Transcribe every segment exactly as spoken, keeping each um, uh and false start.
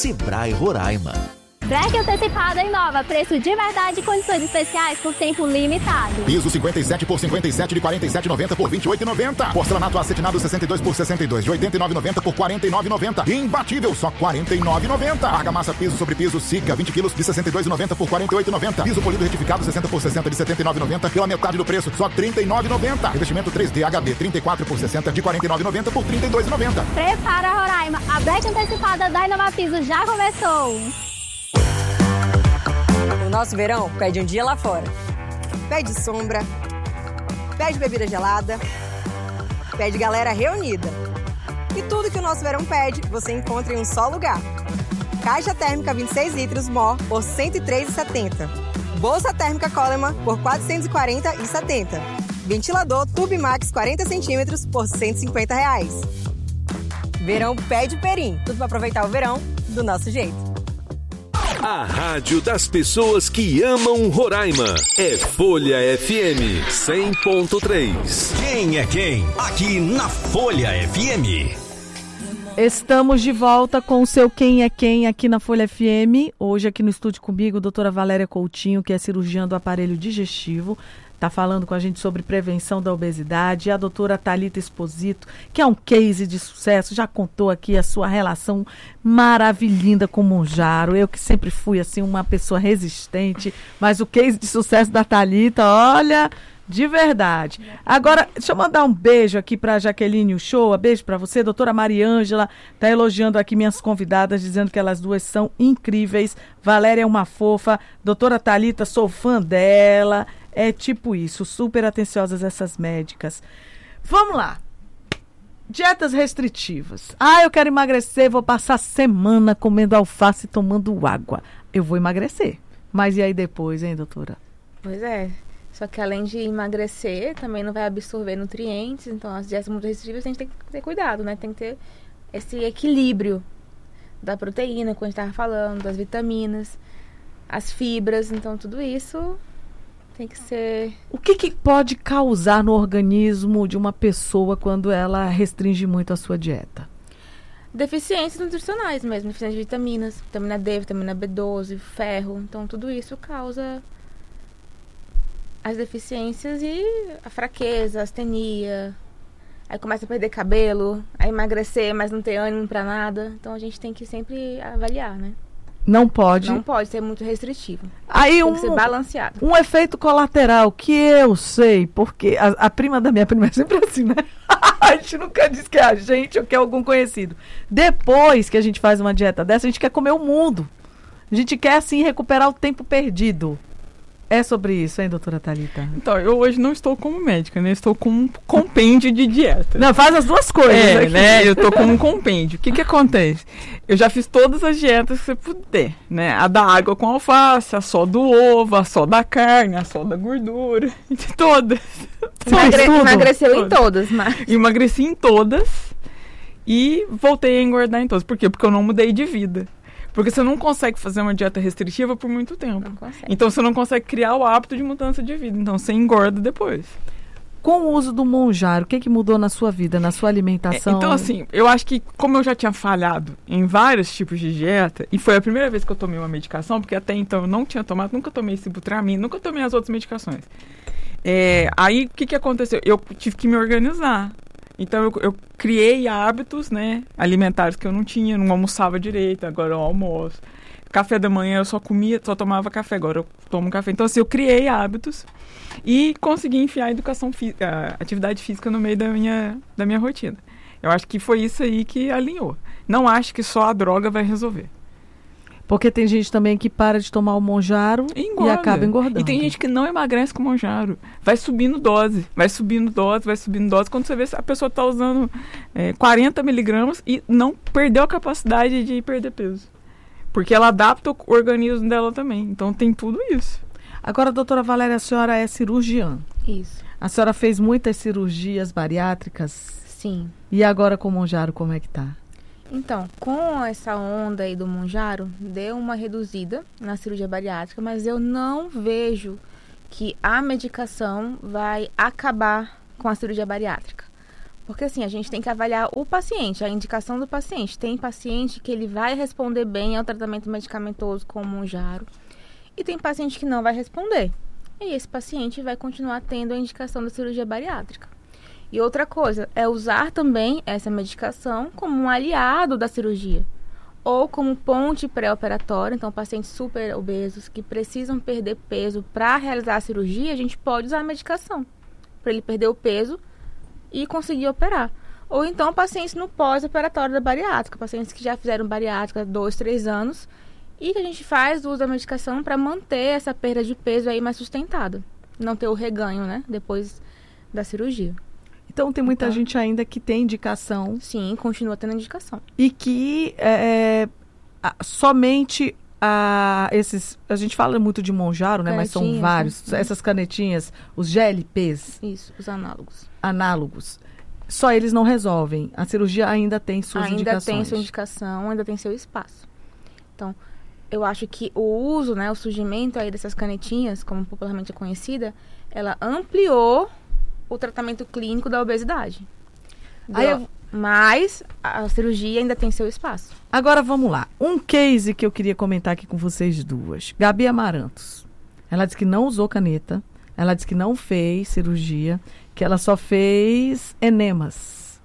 Sebrae Roraima. Black antecipada Inova, preço de verdade e condições especiais por tempo limitado. Piso cinquenta e sete por cinquenta e sete de quarenta e sete reais e noventa centavos por vinte e oito reais e noventa centavos. Porcelanato acetinado sessenta e dois por sessenta e dois de oitenta e nove reais e noventa centavos por quarenta e nove reais e noventa centavos. Imbatível, só quarenta e nove reais e noventa centavos. Argamassa piso sobre piso Sica, vinte quilos de sessenta e dois reais e noventa centavos por quarenta e oito reais e noventa centavos. Piso polido retificado sessenta por sessenta de setenta e nove reais e noventa centavos pela metade do preço, só trinta e nove reais e noventa centavos. Investimento três D H D trinta e quatro por sessenta de quarenta e nove reais e noventa centavos por trinta e dois reais e noventa centavos. Prepara, Roraima, a Black antecipada da Inova Piso já começou. O nosso verão pede um dia lá fora. Pede sombra, pede bebida gelada, pede galera reunida. E tudo que o nosso verão pede, você encontra em um só lugar. Caixa térmica vinte e seis litros M O por cento e três reais e setenta centavos. Bolsa térmica Coleman por quatrocentos e quarenta reais e setenta centavos. Ventilador Tubimax quarenta centímetros por cento e cinquenta reais. Verão pede perim. Tudo para aproveitar o verão do nosso jeito. A rádio das pessoas que amam Roraima é Folha F M cem ponto três. Quem é quem? Aqui na Folha F M. Estamos de volta com o seu Quem é Quem aqui na Folha F M. Hoje aqui no estúdio comigo, a doutora Valéria Coutinho, que é cirurgiã do aparelho digestivo. Está falando com a gente sobre prevenção da obesidade. E a doutora Thalita Esposito, que é um case de sucesso, já contou aqui a sua relação maravilhosa com o Monjaro. Eu que sempre fui assim uma pessoa resistente, mas o case de sucesso da Thalita, olha, de verdade. Agora, deixa eu mandar um beijo aqui para a Jaqueline Uchoa. Beijo para você. Doutora Mariângela está elogiando aqui minhas convidadas, dizendo que elas duas são incríveis. Valéria é uma fofa. Doutora Thalita, sou fã dela. É tipo isso, super atenciosas essas médicas. Vamos lá. Dietas restritivas. Ah, eu quero emagrecer, vou passar semana comendo alface e tomando água. Eu vou emagrecer. Mas e aí depois, hein, doutora? Pois é. Só que além de emagrecer, também não vai absorver nutrientes. Então, as dietas muito restritivas a gente tem que ter cuidado, né? Tem que ter esse equilíbrio da proteína, como a gente estava falando, das vitaminas, as fibras. Então, tudo isso tem que ser... O que, que pode causar no organismo de uma pessoa quando ela restringe muito a sua dieta? Deficiências nutricionais mesmo, deficiência de vitaminas, vitamina D, vitamina B doze, ferro. Então, tudo isso causa as deficiências e a fraqueza, a astenia. Aí começa a perder cabelo, a emagrecer, mas não ter ânimo pra nada. Então, a gente tem que sempre avaliar, né? Não pode. Não pode ser muito restritivo. Aí tem um, que ser balanceado. Um efeito colateral que eu sei, porque a, a prima da minha prima é sempre assim, né? A gente nunca diz que é a gente ou que é algum conhecido. Depois que a gente faz uma dieta dessa, a gente quer comer o mundo. A gente quer, assim, recuperar o tempo perdido. É sobre isso, hein, doutora Thalita? Então, eu hoje não estou como médica, né? Estou com um compêndio de dieta. Não, faz as duas coisas. É, aqui. né? Eu estou com um compêndio. O que que acontece? Eu já fiz todas as dietas que você puder, né? A da água com alface, a só do ovo, a só da carne, a só da gordura. Todas. Emagre- emagreceu todas. Em todas, mas... Emagreci em todas e voltei a engordar em todas. Por quê? Porque eu não mudei de vida. Porque você não consegue fazer uma dieta restritiva por muito tempo. Então, você não consegue criar o hábito de mudança de vida. Então, você engorda depois. Com o uso do Monjaro, o que, que mudou na sua vida, na sua alimentação? É, então, assim, eu acho que como eu já tinha falhado em vários tipos de dieta, e foi a primeira vez que eu tomei uma medicação, porque até então eu não tinha tomado, nunca tomei Sibutramina, nunca tomei as outras medicações. É, aí, o que, que aconteceu? Eu tive que me organizar. Então, eu, eu criei hábitos, né, alimentares que eu não tinha, não almoçava direito, agora eu almoço. Café da manhã eu só comia, só tomava café, agora eu tomo café. Então, assim, eu criei hábitos e consegui enfiar a educação física, a atividade física no meio da minha, da minha rotina. Eu acho que foi isso aí que alinhou. Não acho que só a droga vai resolver. Porque tem gente também que para de tomar o Monjaro e, e acaba engordando. E tem gente que não emagrece com o Monjaro. Vai subindo dose, vai subindo dose, vai subindo dose. Quando você vê, a pessoa está usando é, quarenta miligramas e não perdeu a capacidade de perder peso. Porque ela adapta o organismo dela também. Então tem tudo isso. Agora, doutora Valéria, a senhora é cirurgiã. Isso. A senhora fez muitas cirurgias bariátricas? Sim. E agora com o Monjaro, como é que tá? Então, com essa onda aí do Monjaro, deu uma reduzida na cirurgia bariátrica, mas eu não vejo que a medicação vai acabar com a cirurgia bariátrica. Porque assim, a gente tem que avaliar o paciente, a indicação do paciente. Tem paciente que ele vai responder bem ao tratamento medicamentoso com o Mounjaro. E tem paciente que não vai responder. E esse paciente vai continuar tendo a indicação da cirurgia bariátrica. E outra coisa, é usar também essa medicação como um aliado da cirurgia. Ou como ponte pré-operatória. Então, pacientes super obesos que precisam perder peso para realizar a cirurgia, a gente pode usar a medicação para ele perder o peso e conseguir operar. Ou então, pacientes no pós-operatório da bariátrica, pacientes que já fizeram bariátrica há dois, três anos, e que a gente faz uso da medicação para manter essa perda de peso aí mais sustentada. Não ter o reganho, né, depois da cirurgia. Então, tem muita Então, gente ainda que tem indicação. Sim, continua tendo indicação. E que é, a, somente a, esses... A gente fala muito de Mounjaro, né? Mas são Canetinhas, vários. né? Essas canetinhas, os G L Ps. Isso, os análogos. Análogos. Só eles não resolvem. A cirurgia ainda tem suas ainda indicações. Ainda tem sua indicação, ainda tem seu espaço. Então, eu acho que o uso, né, o surgimento aí dessas canetinhas, como popularmente é conhecida, ela ampliou o tratamento clínico da obesidade. Aí eu... Mas a cirurgia ainda tem seu espaço. Agora vamos lá. Um case que eu queria comentar aqui com vocês duas. Gabi Amarantos. Ela disse que não usou caneta. Ela disse que não fez cirurgia. Que ela só fez enemas.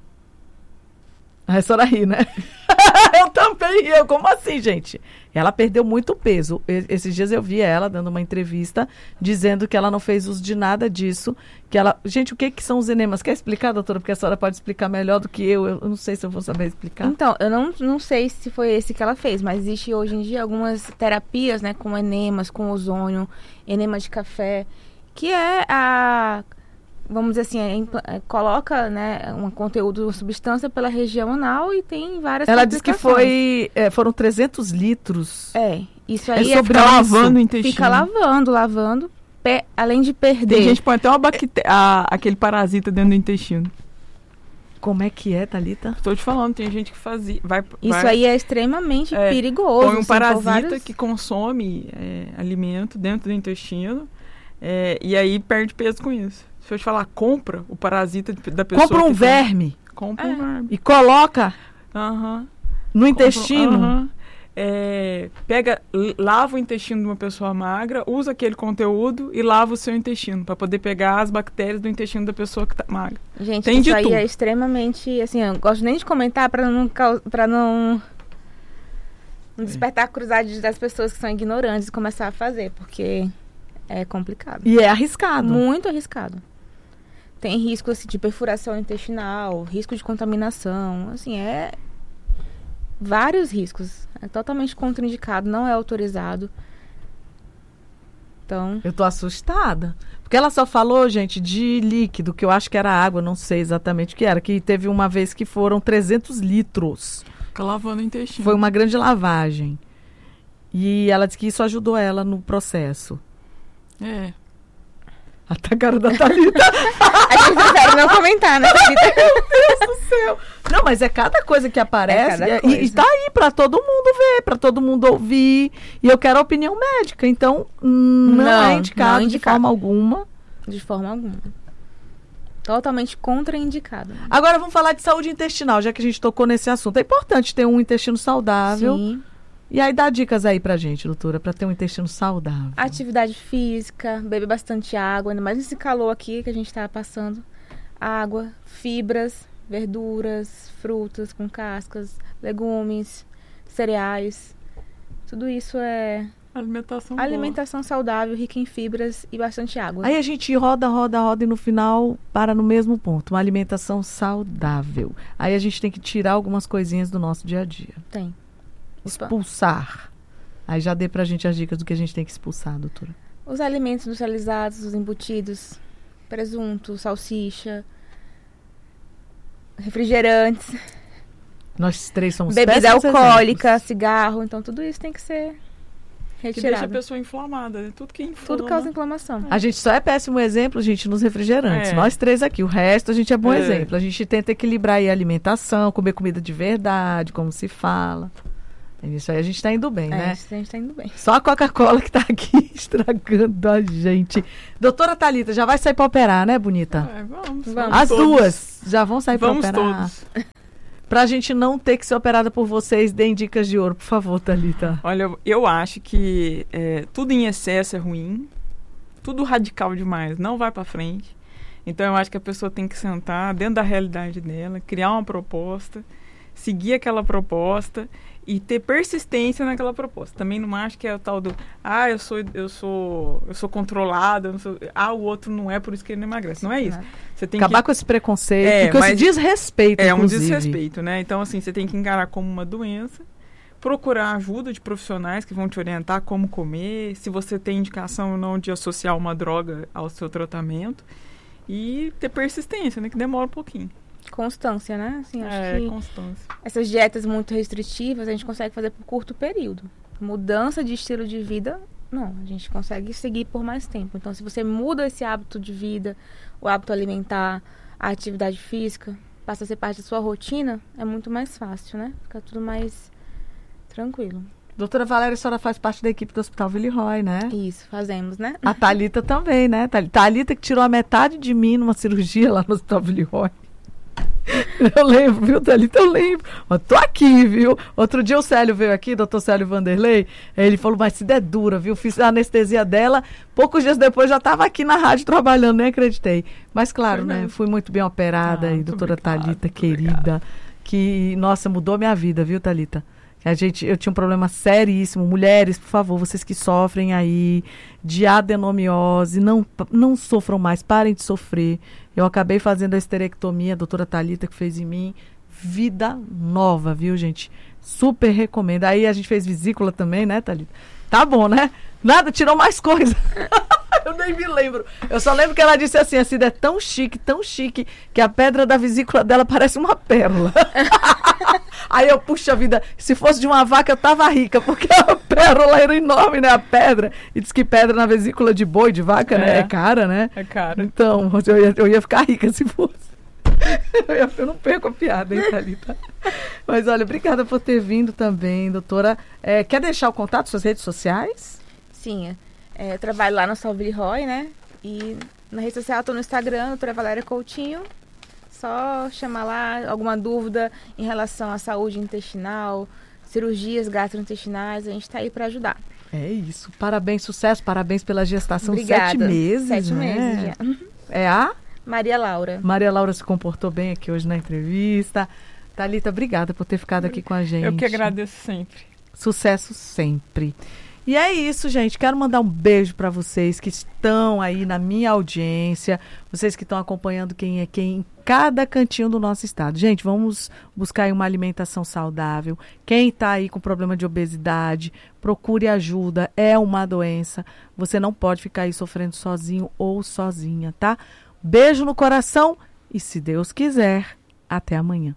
A senhora ri, né? Eu também, eu, como assim, gente? Ela perdeu muito peso. E, esses dias eu vi ela dando uma entrevista dizendo que ela não fez uso de nada disso. Que ela... Gente, o que, que são os enemas? Quer explicar, doutora? Porque a senhora pode explicar melhor do que eu. Eu não sei se eu vou saber explicar. Então, eu não, não sei se foi esse que ela fez, mas existe hoje em dia algumas terapias, né, com enemas, com ozônio, enema de café, que é a... Vamos dizer assim, é, é, coloca, né, um conteúdo, uma substância pela região anal e tem várias Ela disse que foi, é, foram trezentos litros. É, isso aí é sobre fica lavando o intestino. Fica lavando, lavando, pe, além de perder. Tem gente que põe até uma bactéria, a, aquele parasita dentro do intestino. Como é que é, Thalita? Estou te falando, tem gente que fazia. Vai, isso vai, aí é extremamente é, perigoso. Põe um assim, parasita vários... que consome é, alimento dentro do intestino é, e aí perde peso com isso. Se eu te falar, compra o parasita da pessoa. Compra um que verme. Tem, compra é. um verme. E coloca uhum. no intestino. Uhum. É, pega, lava o intestino de uma pessoa magra, usa aquele conteúdo e lava o seu intestino para poder pegar as bactérias do intestino da pessoa que tá magra. Gente, tem isso de aí tudo. É extremamente, assim, eu não gosto nem de comentar para não para não, não despertar a curiosidade das pessoas que são ignorantes e começar a fazer, porque é complicado. E é arriscado. Muito arriscado. Tem risco assim, de perfuração intestinal, risco de contaminação, assim, é vários riscos. É totalmente contraindicado, não é autorizado. Então... Eu tô assustada. Porque ela só falou, gente, de líquido, que eu acho que era água, não sei exatamente o que era. Que teve uma vez que foram trezentos litros. Fica lavando o intestino. Foi uma grande lavagem. E ela disse que isso ajudou ela no processo. É. Até a cara da Thalita. A gente prefere não comentar, né, Thalita? Meu Deus do céu. Não, mas é cada coisa que aparece. É e, coisa. e tá aí pra todo mundo ver, pra todo mundo ouvir. E eu quero a opinião médica. Então, não, Não, é indicado, não de indicado. forma alguma. De forma alguma. Totalmente contraindicado. Agora vamos falar de saúde intestinal, já que a gente tocou nesse assunto. É importante ter um intestino saudável. Sim. E aí dá dicas aí pra gente, doutora, pra ter um intestino saudável. Atividade física, beber bastante água, ainda mais nesse calor aqui que a gente tá passando. Água, fibras, verduras, frutas com cascas, legumes, cereais. Tudo isso é Alimentação alimentação saudável, rica em fibras e bastante água. Aí a gente roda, roda, roda e no final para no mesmo ponto. Uma alimentação saudável. Aí a gente tem que tirar algumas coisinhas do nosso dia a dia. Tem. Expulsar. Aí já dê pra gente as dicas do que a gente tem que expulsar, doutora. Os alimentos industrializados, os embutidos, presunto, salsicha, refrigerantes, Nós três somos bebida péssimos alcoólica, exemplos. cigarro, então tudo isso tem que ser Que deixa a retirado. pessoa inflamada, né? Tudo que inflama. Tudo causa inflamação. A gente só é péssimo exemplo, gente, nos refrigerantes. É. Nós três aqui. O resto a gente é bom É. exemplo. A gente tenta equilibrar aí a alimentação, comer comida de verdade, como se fala. Isso aí a gente tá indo bem, É, né? isso a gente tá indo bem. Só a Coca-Cola que tá aqui estragando a gente. Doutora Thalita, já vai sair pra operar, né, bonita? É, vamos. Vamos. As todos. duas já vão sair Vamos pra operar. todos. Pra gente não ter que ser operada por vocês, deem dicas de ouro, por favor, Thalita. Olha, eu, eu acho que é, tudo em excesso é ruim. Tudo radical demais não vai pra frente. Então eu acho que a pessoa tem que sentar dentro da realidade dela, criar uma proposta, seguir aquela proposta e ter persistência naquela proposta. Também não acho que é o tal do ah, eu sou eu sou eu sou controlada, eu não sou, ah, o outro não é, por isso que ele não emagrece. Não é isso. Você tem Acabar que... com esse preconceito, É, com esse mas- desrespeito, É um inclusive. desrespeito, né? Então, assim, você tem que encarar como uma doença, procurar ajuda de profissionais que vão te orientar como comer, se você tem indicação ou não de associar uma droga ao seu tratamento e ter persistência, né? Que demora um pouquinho. Constância, né? Assim, acho É, que constância. essas dietas muito restritivas a gente consegue fazer por curto período. Mudança de estilo de vida, não. A gente consegue seguir por mais tempo. Então, se você muda esse hábito de vida, o hábito alimentar, a atividade física, passa a ser parte da sua rotina, é muito mais fácil, né? Fica tudo mais tranquilo. Doutora Valéria, a senhora faz parte da equipe do Hospital Villeroy, né? Isso, fazemos, né? A Thalita também, né? Thali- Thalita que tirou a metade de mim numa cirurgia lá no Hospital Villeroy. Eu lembro, viu, Thalita? Eu lembro. Eu tô aqui, viu? Outro dia o Célio veio aqui, doutor Célio Vanderlei, ele falou, mas se der dura, viu? Fiz a anestesia dela, poucos dias depois já tava aqui na rádio trabalhando, nem acreditei. Mas claro, Foi né? mesmo. Fui muito bem operada Ah, e muito doutora obrigado, Thalita, muito querida, obrigado. que, nossa, mudou minha vida, viu, Thalita? A gente, eu tinha um problema seríssimo. Mulheres, por favor, vocês que sofrem aí de adenomiose, não, não sofram mais, parem de sofrer. Eu acabei fazendo a esterectomia, a doutora Thalita que fez em mim. Vida nova, viu, gente? Super recomendo. Aí a gente fez vesícula também, né, Thalita? Tá bom, né? Nada, tirou mais coisa. Eu nem me lembro. Eu só lembro que ela disse assim, a Cida é tão chique, tão chique, que a pedra da vesícula dela parece uma pérola. Aí eu, puxa vida, se fosse de uma vaca eu tava rica, porque a pérola era enorme, né, a pedra. E diz que pedra na vesícula de boi, de vaca, né, É. é cara, né? É caro. Então, eu ia, eu ia ficar rica se fosse. Eu, ia, eu não perco a piada, hein, Thalita? Mas olha, obrigada por ter vindo também, doutora. É, quer deixar o contato, suas redes sociais? Sim, é, eu trabalho lá no Hospital Villeroy, né? E na rede social eu tô no Instagram, doutora Valéria Coutinho. Só chamar lá alguma dúvida em relação à saúde intestinal, cirurgias gastrointestinais, a gente tá aí para ajudar. É isso. Parabéns, sucesso, parabéns pela gestação. Obrigada. Sete meses, Sete né? meses já. É a Maria Laura. Maria Laura se comportou bem aqui hoje na entrevista. Thalita, obrigada por ter ficado aqui com a gente. Eu que agradeço sempre. Sucesso sempre. E é isso, gente. Quero mandar um beijo para vocês que estão aí na minha audiência, vocês que estão acompanhando Quem é Quem em cada cantinho do nosso estado. Gente, vamos buscar aí uma alimentação saudável. Quem está aí com problema de obesidade, procure ajuda. É uma doença. Você não pode ficar aí sofrendo sozinho ou sozinha, tá? Beijo no coração e, se Deus quiser, até amanhã.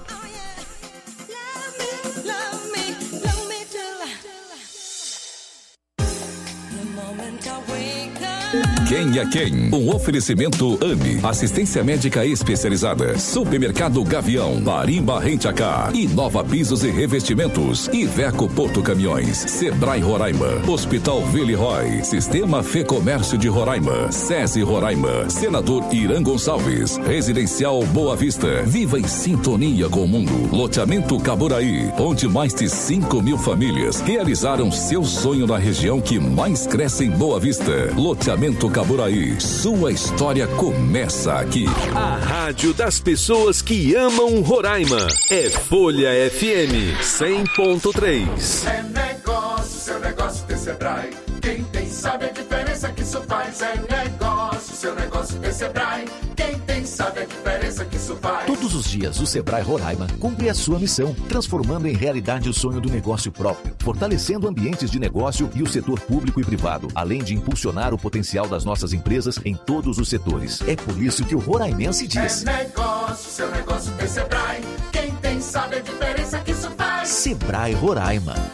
Quem é Quem? Um oferecimento AME, assistência médica especializada. Supermercado Gavião, Marimba Rent-A-Car, Inova Pisos e Revestimentos, Iveco Porto Caminhões, Sebrae Roraima, Hospital Villeroy, Sistema Fê Comércio de Roraima, SESI Roraima, Senador Irã Gonçalves, Residencial Boa Vista, viva em sintonia com o mundo. Loteamento Caburaí, onde mais de cinco mil famílias realizaram seu sonho na região que mais cresce em Boa Vista. Loteamento Caburaí, sua história começa aqui. A rádio das pessoas que amam Roraima é Folha F M cem ponto três. É negócio, seu negócio tem Sebrae. Quem tem sabe a diferença que isso faz. É negócio, seu negócio tem Sebrae. Quem tem sabe a diferença que isso faz. Todos os dias, o Sebrae Roraima cumpre a sua missão, transformando em realidade o sonho do negócio próprio, fortalecendo ambientes de negócio e o setor público e privado, além de impulsionar o potencial das nossas empresas em todos os setores. É por isso que o roraimense diz: É negócio, seu negócio tem Sebrae. Quem tem sabe a diferença que isso faz. Sebrae Roraima. A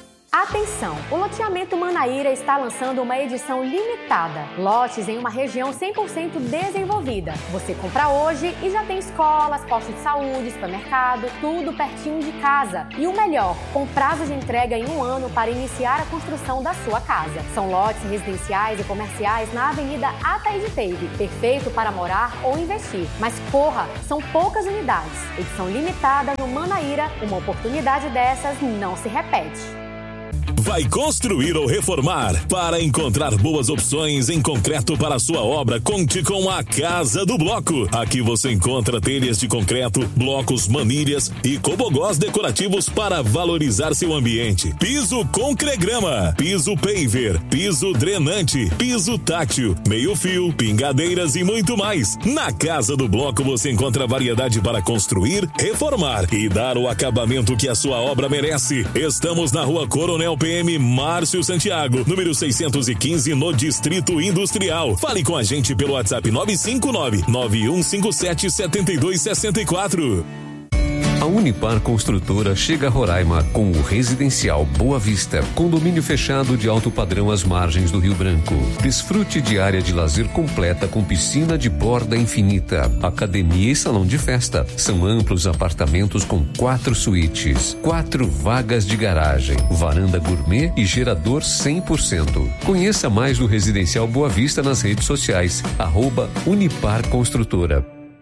Atenção! O loteamento Manaíra está lançando uma edição limitada. Lotes em uma região cem por cento desenvolvida. Você compra hoje e já tem escolas, postos de saúde, supermercado, tudo pertinho de casa. E o melhor, com prazo de entrega em um ano para iniciar a construção da sua casa. São lotes residenciais e comerciais na Avenida Ataíde Teve, perfeito para morar ou investir. Mas corra, são poucas unidades. Edição limitada no Manaíra, uma oportunidade dessas não se repete. Vai construir ou reformar? Para encontrar boas opções em concreto para a sua obra, conte com a Casa do Bloco. Aqui você encontra telhas de concreto, blocos, manilhas e cobogós decorativos para valorizar seu ambiente. Piso Concregrama, piso paver, piso drenante, piso tátil, meio-fio, pingadeiras e muito mais. Na Casa do Bloco você encontra variedade para construir, reformar e dar o acabamento que a sua obra merece. Estamos na Rua Coronel P M Márcio Santiago, número seiscentos e quinze, no Distrito Industrial. Fale com a gente pelo WhatsApp nove cinco nove, nove um cinco sete, sete dois seis quatro. A Unipar Construtora chega a Roraima com o Residencial Boa Vista, condomínio fechado de alto padrão às margens do Rio Branco. Desfrute de área de lazer completa com piscina de borda infinita, academia e salão de festa. São amplos apartamentos com quatro suítes, quatro vagas de garagem, varanda gourmet e gerador cem por cento. Conheça mais do Residencial Boa Vista nas redes sociais, arroba Unipar Construtora.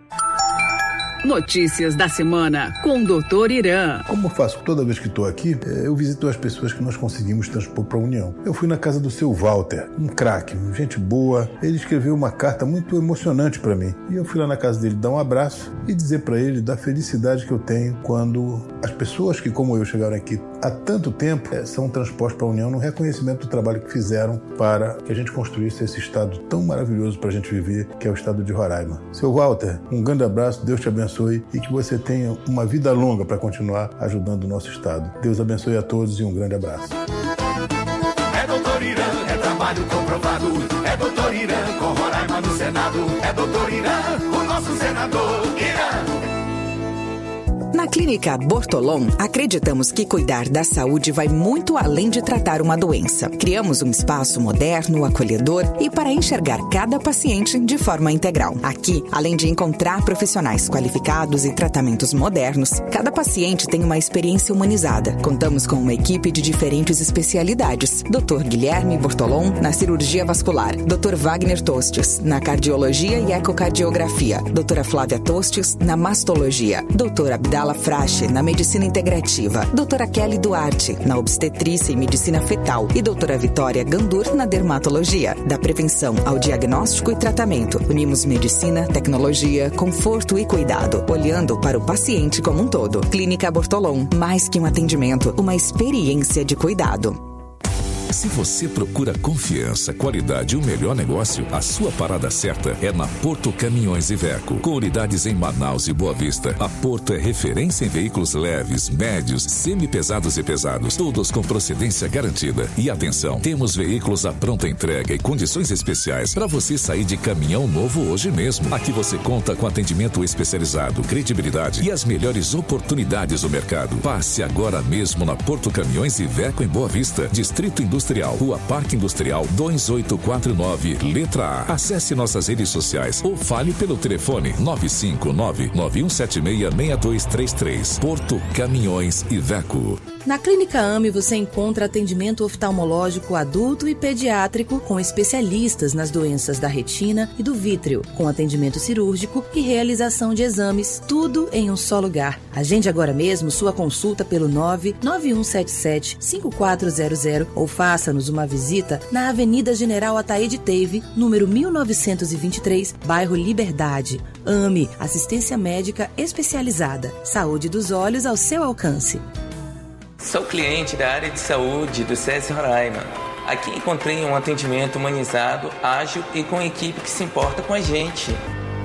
Notícias da semana com o doutor Irã. Como eu faço toda vez que estou aqui, eu visito as pessoas que nós conseguimos transpor para a União. Eu fui na casa do seu Walter, um craque, gente boa. Ele escreveu uma carta muito emocionante para mim. E eu fui lá na casa dele dar um abraço e dizer para ele da felicidade que eu tenho quando as pessoas que, como eu, chegaram aqui há tanto tempo, são transpostas para a União no reconhecimento do trabalho que fizeram para que a gente construísse esse estado tão maravilhoso para a gente viver, que é o estado de Roraima. Seu Walter, um grande abraço, Deus te abençoe e que você tenha uma vida longa para continuar ajudando o nosso estado. Deus abençoe a todos e um grande abraço. É doutor Irã, é trabalho comprovado. É doutor Irã, com Roraima no Senado. É doutor Irã, o nosso senador Irã. Na Clínica Bortolom, acreditamos que cuidar da saúde vai muito além de tratar uma doença. Criamos um espaço moderno, acolhedor e para enxergar cada paciente de forma integral. Aqui, além de encontrar profissionais qualificados e tratamentos modernos, cada paciente tem uma experiência humanizada. Contamos com uma equipe de diferentes especialidades. doutor Guilherme Bortolom, na cirurgia vascular. doutor Wagner Tostes, na cardiologia e ecocardiografia. doutora Flávia Tostes, na mastologia. doutor Abdala Frache, na medicina integrativa. doutora Kelly Duarte, na obstetrícia e medicina fetal. E doutora Vitória Gandur, na dermatologia. Da prevenção ao diagnóstico e tratamento, unimos medicina, tecnologia, conforto e cuidado, olhando para o paciente como um todo. Clínica Bortolom, mais que um atendimento, uma experiência de cuidado. Se você procura confiança, qualidade e o melhor negócio, a sua parada certa é na Porto Caminhões Iveco. Com unidades em Manaus e Boa Vista, a Porto é referência em veículos leves, médios, semi-pesados e pesados, todos com procedência garantida. E atenção, temos veículos à pronta entrega e condições especiais para você sair de caminhão novo hoje mesmo. Aqui você conta com atendimento especializado, credibilidade e as melhores oportunidades do mercado. Passe agora mesmo na Porto Caminhões Iveco em Boa Vista, Distrito Industrial. Rua Parque Industrial dois oito quatro nove, letra A. Acesse nossas redes sociais ou fale pelo telefone nove cinco nove, nove um sete seis, seis dois três três. Porto Caminhões Iveco. Na Clínica AME você encontra atendimento oftalmológico adulto e pediátrico com especialistas nas doenças da retina e do vítreo, com atendimento cirúrgico e realização de exames, tudo em um só lugar. Agende agora mesmo sua consulta pelo nove nove um sete sete, cinco quatro zero zero ou faça-nos uma visita na Avenida General Ataíde Teve, número mil novecentos e vinte e três, bairro Liberdade. AME, assistência médica especializada. Saúde dos olhos ao seu alcance. Sou cliente da área de saúde do SESI Roraima. Aqui encontrei um atendimento humanizado, ágil e com equipe que se importa com a gente.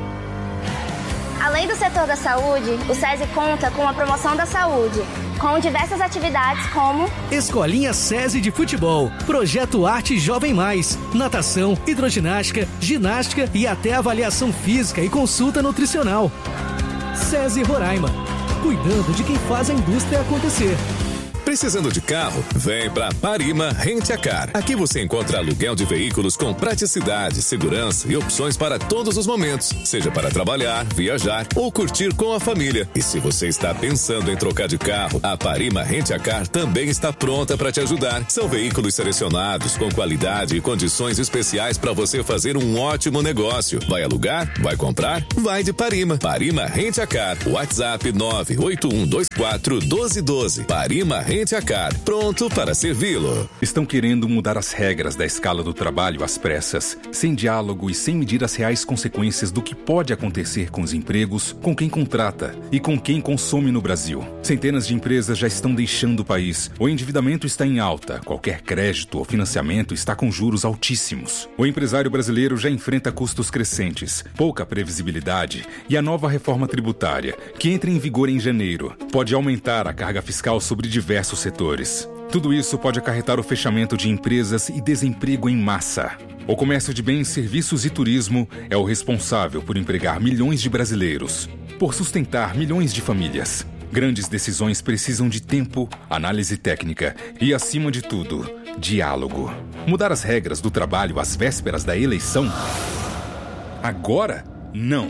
Além do setor da saúde, o SESI conta com a promoção da saúde, com diversas atividades como Escolinha SESI de Futebol, Projeto Arte Jovem Mais, natação, hidroginástica, ginástica e até avaliação física e consulta nutricional. SESI Roraima, cuidando de quem faz a indústria acontecer. Precisando de carro? Vem pra Parima Rent a Car. Aqui você encontra aluguel de veículos com praticidade, segurança e opções para todos os momentos, seja para trabalhar, viajar ou curtir com a família. E se você está pensando em trocar de carro, a Parima Rent a Car também está pronta para te ajudar. São veículos selecionados com qualidade e condições especiais para você fazer um ótimo negócio. Vai alugar? Vai comprar? Vai de Parima. Parima Rent a Car. WhatsApp nove oito um dois quatro um dois um dois. Parima Rent a Car. Pronto para servi-lo. Estão querendo mudar as regras da escala do trabalho às pressas, sem diálogo e sem medir as reais consequências do que pode acontecer com os empregos, com quem contrata e com quem consome no Brasil. Centenas de empresas já estão deixando o país. O endividamento está em alta. Qualquer crédito ou financiamento está com juros altíssimos. O empresário brasileiro já enfrenta custos crescentes, pouca previsibilidade e a nova reforma tributária, que entra em vigor em janeiro, pode aumentar a carga fiscal sobre diversos setores. Tudo isso pode acarretar o fechamento de empresas e desemprego em massa. O comércio de bens, serviços e turismo é o responsável por empregar milhões de brasileiros, por sustentar milhões de famílias. Grandes decisões precisam de tempo, análise técnica e, acima de tudo, diálogo. Mudar as regras do trabalho às vésperas da eleição? Agora, não.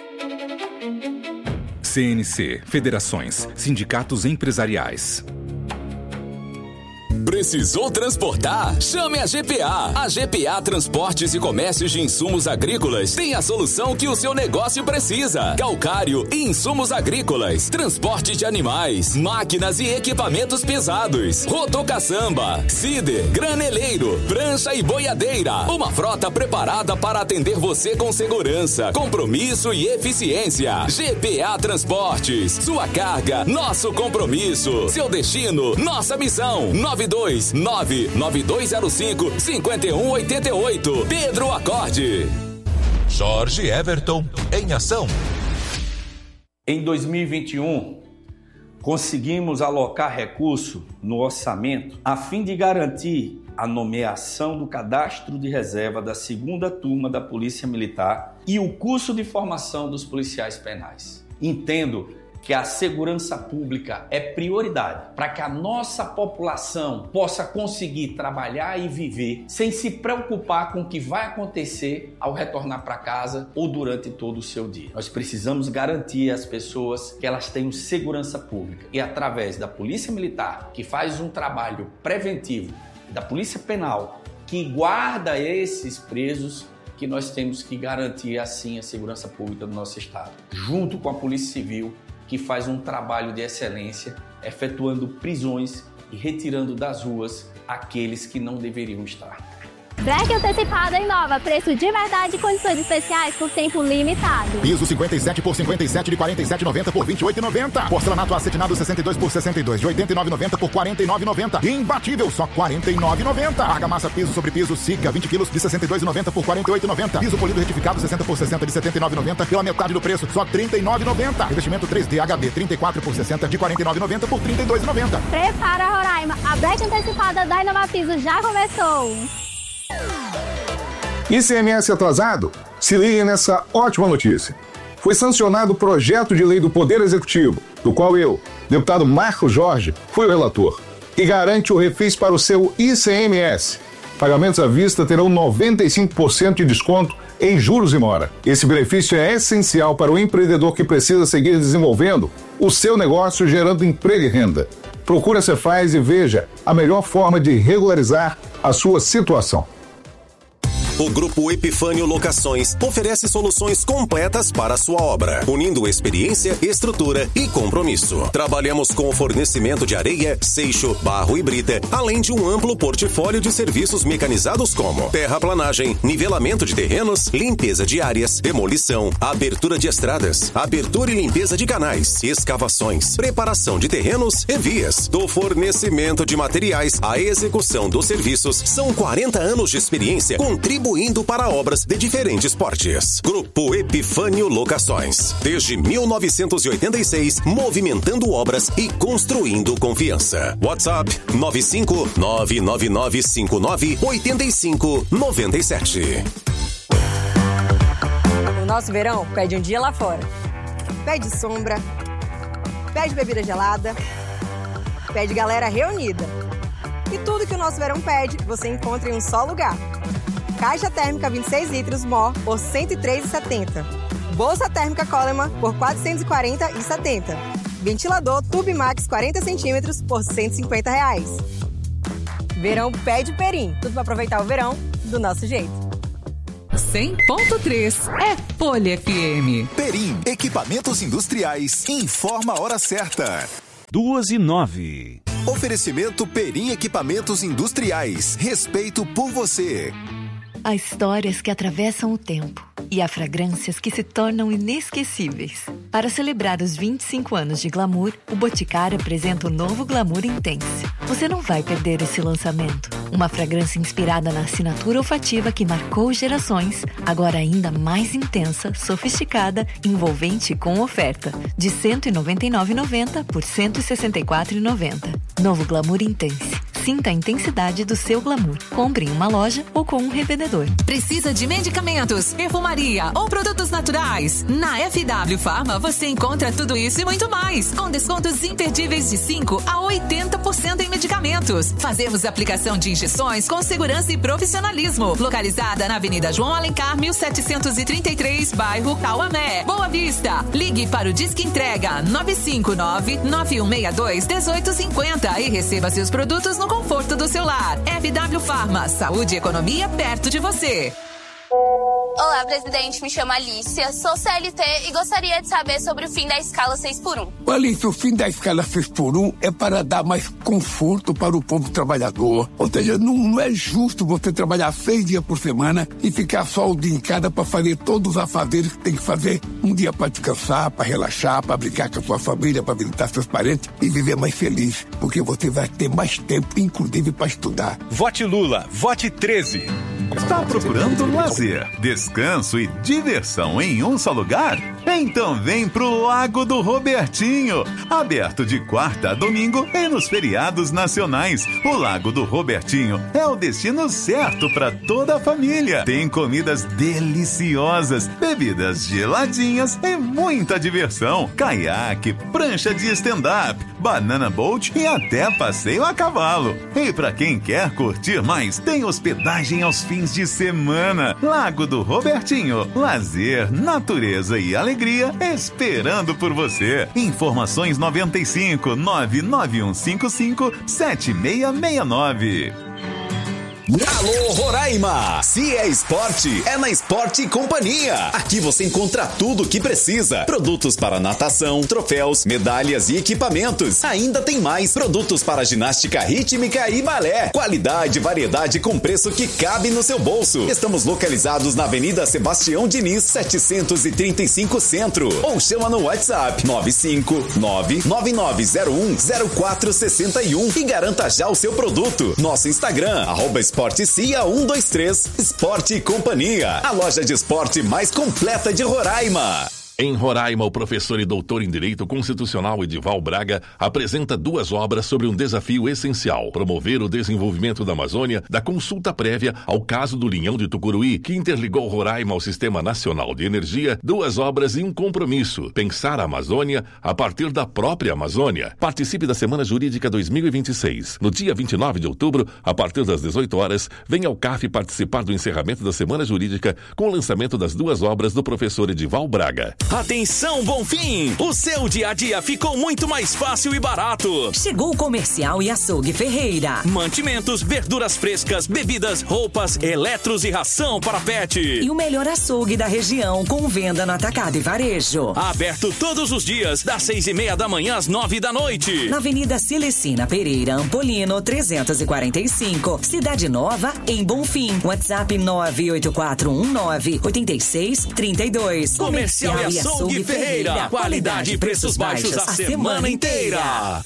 C N C, federações, sindicatos empresariais. Precisou transportar? Chame a G P A. A G P A Transportes e Comércios de Insumos Agrícolas tem a solução que o seu negócio precisa. Calcário e insumos agrícolas, transporte de animais, máquinas e equipamentos pesados, rotocaçamba, cider, graneleiro, prancha e boiadeira. Uma frota preparada para atender você com segurança, compromisso e eficiência. G P A Transportes. Sua carga, nosso compromisso. Seu destino, nossa missão. nove dois nove nove dois zero cinco cinco um oito oito. Pedro Acorde. Jorge Everton em ação. Em dois mil e vinte e um, conseguimos alocar recurso no orçamento a fim de garantir a nomeação do cadastro de reserva da segunda turma da Polícia Militar e o curso de formação dos policiais penais. Entendo que a segurança pública é prioridade para que a nossa população possa conseguir trabalhar e viver sem se preocupar com o que vai acontecer ao retornar para casa ou durante todo o seu dia. Nós precisamos garantir às pessoas que elas tenham segurança pública e através da Polícia Militar, que faz um trabalho preventivo, da Polícia Penal, que guarda esses presos, que nós temos que garantir assim a segurança pública do nosso estado, junto com a Polícia Civil, que faz um trabalho de excelência, efetuando prisões e retirando das ruas aqueles que não deveriam estar. Black antecipada Inova, preço de verdade e condições especiais por tempo limitado. Piso cinquenta e sete por cinquenta e sete de quarenta e sete reais e noventa centavos por vinte e oito reais e noventa centavos. Porcelanato acetinado sessenta e dois por sessenta e dois de oitenta e nove reais e noventa centavos por quarenta e nove reais e noventa centavos. Imbatível, só quarenta e nove reais e noventa centavos. Argamassa piso sobre piso Sica, vinte quilos de sessenta e dois reais e noventa centavos por quarenta e oito reais e noventa centavos. Piso polido retificado sessenta por sessenta de setenta e nove reais e noventa centavos. Pela metade do preço, só trinta e nove reais e noventa centavos. Investimento três D H D trinta e quatro por sessenta de quarenta e nove reais e noventa centavos por trinta e dois reais e noventa centavos. Prepara, Roraima, a Black antecipada da Inova Piso já começou. I C M S atrasado? Se ligue nessa ótima notícia. Foi sancionado o projeto de lei do Poder Executivo, do qual eu, deputado Marco Jorge, fui o relator, que garante o refis para o seu I C M S. Pagamentos à vista terão noventa e cinco por cento de desconto em juros e mora. Esse benefício é essencial para o empreendedor que precisa seguir desenvolvendo o seu negócio, gerando emprego e renda. Procure a Cefaz e veja a melhor forma de regularizar a sua situação. O Grupo Epifânio Locações oferece soluções completas para a sua obra, unindo experiência, estrutura e compromisso. Trabalhamos com o fornecimento de areia, seixo, barro e brita, além de um amplo portfólio de serviços mecanizados como terraplanagem, nivelamento de terrenos, limpeza de áreas, demolição, abertura de estradas, abertura e limpeza de canais, escavações, preparação de terrenos e vias. Do fornecimento de materiais à execução dos serviços, são quarenta anos de experiência contribuindo para obras de diferentes portes. Grupo Epifânio Locações. Desde mil novecentos e oitenta e seis, movimentando obras e construindo confiança. WhatsApp nove cinco nove nove nove cinco nove oito cinco nove sete. O nosso verão pede um dia lá fora. Pede sombra, pede bebida gelada, pede galera reunida. E tudo que o nosso verão pede, você encontra em um só lugar. Caixa térmica vinte e seis litros Mor por cento e três reais e setenta centavos. Bolsa térmica Coleman por quatrocentos e quarenta reais e setenta centavos. Ventilador Turbimax quarenta centímetros por cento e cinquenta reais. Verão pede Perim. Tudo para aproveitar o verão do nosso jeito. cem ponto três é Folha F M. Perim, equipamentos industriais. Informa a hora certa. Duas e nove. Oferecimento Perim Equipamentos Industriais. Respeito por você. Há histórias que atravessam o tempo e há fragrâncias que se tornam inesquecíveis. Para celebrar os vinte e cinco anos de Glamour, o Boticário apresenta o novo Glamour Intense. Você não vai perder esse lançamento. Uma fragrância inspirada na assinatura olfativa que marcou gerações, agora ainda mais intensa, sofisticada, envolvente e com oferta. De cento e noventa e nove reais e noventa centavos por cento e sessenta e quatro reais e noventa centavos. Novo Glamour Intense. Sinta a intensidade do seu glamour. Compre em uma loja ou com um revendedor. Precisa de medicamentos, perfumaria ou produtos naturais? Na F W Pharma você encontra tudo isso e muito mais, com descontos imperdíveis de cinco a oitenta por cento em medicamentos. Fazemos aplicação de injeções com segurança e profissionalismo. Localizada na Avenida João Alencar, mil setecentos e trinta e três, bairro Cauamé, Boa Vista. Ligue para o Disque Entrega nove cinco nove, nove um seis dois, um oito cinco zero e receba seus produtos no conforto do seu lar. F W Pharma, saúde e economia perto de você. Olá, presidente. Me chamo Alicia, sou C L T e gostaria de saber sobre o fim da escala seis por um. Alicia, o fim da escala seis por um é para dar mais conforto para o povo trabalhador. Ou seja, não, não é justo você trabalhar seis dias por semana e ficar só o dia em casa para fazer todos os afazeres que tem que fazer. Um dia para descansar, para relaxar, para brincar com a sua família, para visitar seus parentes e viver mais feliz. Porque você vai ter mais tempo, inclusive, para estudar. Vote Lula, vote treze. Está procurando lazer, descanso e diversão em um só lugar? Então vem pro Lago do Robertinho. Aberto de quarta a domingo e nos feriados nacionais. O Lago do Robertinho é o destino certo para toda a família. Tem comidas deliciosas, bebidas geladinhas e muita diversão. Caiaque, prancha de stand-up, banana boat e até passeio a cavalo. E para quem quer curtir mais, tem hospedagem aos fins de semana. Lago do Robertinho, lazer, natureza e alegria esperando por você. Informações noventa e cinco, nove nove um cinco cinco, sete seis seis nove. Alô Roraima! Se é esporte, é na Esporte Companhia. Aqui você encontra tudo o que precisa. Produtos para natação, troféus, medalhas e equipamentos. Ainda tem mais produtos para ginástica rítmica e balé. Qualidade e variedade com preço que cabe no seu bolso. Estamos localizados na Avenida Sebastião Diniz, setecentos e trinta e cinco Centro. Ou chama no WhatsApp nove cinco nove, nove nove zero um, zero quatro seis um e garanta já o seu produto. Nosso Instagram, arroba Esporte Cia um dois três, Esporte Companhia, a loja de esporte mais completa de Roraima. Em Roraima, o professor e doutor em Direito Constitucional Edival Braga apresenta duas obras sobre um desafio essencial: promover o desenvolvimento da Amazônia, da consulta prévia ao caso do Linhão de Tucuruí, que interligou Roraima ao Sistema Nacional de Energia, duas obras e um compromisso: pensar a Amazônia a partir da própria Amazônia. Participe da Semana Jurídica dois mil e vinte e seis. No dia vinte e nove de outubro, a partir das dezoito horas, venha ao C A F participar do encerramento da Semana Jurídica com o lançamento das duas obras do professor Edival Braga. Atenção, Bonfim! O seu dia a dia ficou muito mais fácil e barato. Chegou o Comercial e Açougue Ferreira. Mantimentos, verduras frescas, bebidas, roupas, eletros e ração para pet. E o melhor açougue da região, com venda no atacado e varejo. Aberto todos os dias, das seis e meia da manhã às nove da noite. Na Avenida Celestina Pereira Ampolino, trezentos e quarenta e cinco, Cidade Nova, em Bonfim. WhatsApp nove oito quatro um nove, oito seis três dois. Comercial e Açougue Ferreira. Qualidade e preços baixos a semana inteira.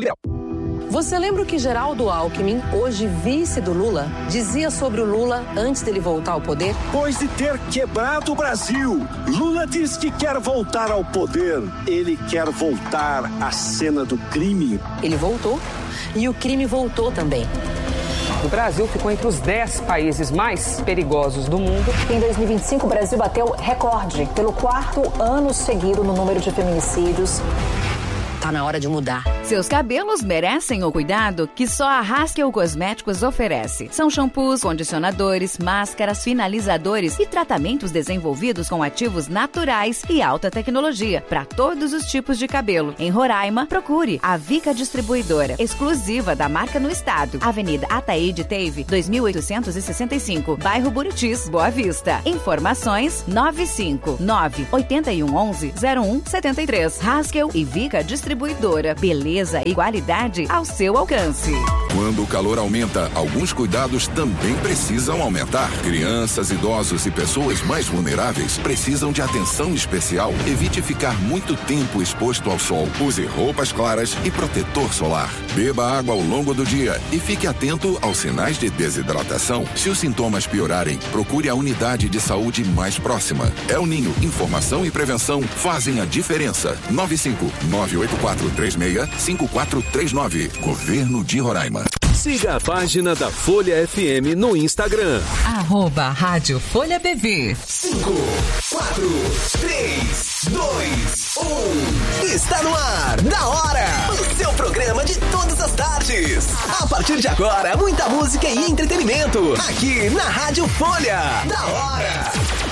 Você lembra o que Geraldo Alckmin, hoje vice do Lula, dizia sobre o Lula antes dele voltar ao poder? Depois de ter quebrado o Brasil, Lula diz que quer voltar ao poder. Ele quer voltar à cena do crime. Ele voltou e o crime voltou também. O Brasil ficou entre os dez países mais perigosos do mundo. Em dois mil e vinte e cinco, o Brasil bateu recorde pelo quarto ano seguido no número de feminicídios. Tá na hora de mudar. Seus cabelos merecem o cuidado que só a Haskell Cosméticos oferece. São shampoos, condicionadores, máscaras, finalizadores e tratamentos desenvolvidos com ativos naturais e alta tecnologia para todos os tipos de cabelo. Em Roraima, procure a Vica Distribuidora, exclusiva da marca no estado. Avenida Ataíde Teve, dois mil oitocentos e sessenta e cinco, bairro Buritis, Boa Vista. Informações nove cinco nove, oito um um um, zero um sete três. Haskell e Vica Distribuidora. Beleza e qualidade ao seu alcance. Quando o calor aumenta, alguns cuidados também precisam aumentar. Crianças, idosos e pessoas mais vulneráveis precisam de atenção especial. Evite ficar muito tempo exposto ao sol. Use roupas claras e protetor solar. Beba água ao longo do dia e fique atento aos sinais de desidratação. Se os sintomas piorarem, procure a unidade de saúde mais próxima. El Ninho, informação e prevenção fazem a diferença. nove cinco nove oito quatro três seis cinco quatro três nove. Governo de Roraima. Siga a página da Folha F M no Instagram. Arroba Rádio Folha B V. cinco, quatro, três, dois, um. Está no ar, da hora. O seu programa de todas as tardes. A partir de agora, muita música e entretenimento. Aqui na Rádio Folha. Da hora.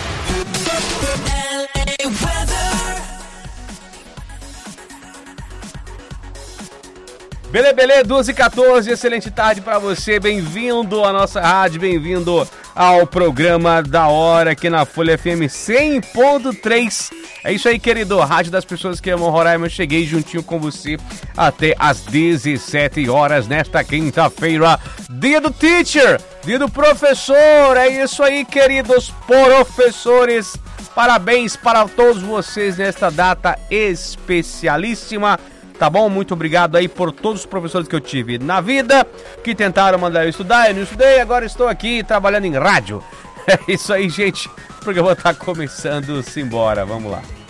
Beleza, beleza, duas e quatorze, excelente tarde pra você, bem-vindo à nossa rádio, bem-vindo ao programa da hora aqui na Folha F M cem ponto três. É isso aí, querido, rádio das pessoas que amam Roraima, eu cheguei juntinho com você até às dezessete horas nesta quinta-feira, dia do teacher, dia do professor, é isso aí, queridos professores, parabéns para todos vocês nesta data especialíssima. Tá bom? Muito obrigado aí por todos os professores que eu tive na vida, que tentaram mandar eu estudar, eu não estudei, agora estou aqui trabalhando em rádio. É isso aí, gente. O programa tá começando, simbora, vamos lá.